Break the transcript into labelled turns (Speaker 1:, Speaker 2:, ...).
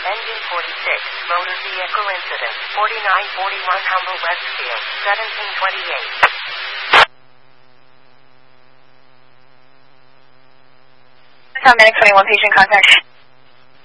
Speaker 1: Engine 46, motor vehicle incident, 4941 Humble Westfield, 1728.
Speaker 2: Medic 21, patient contact.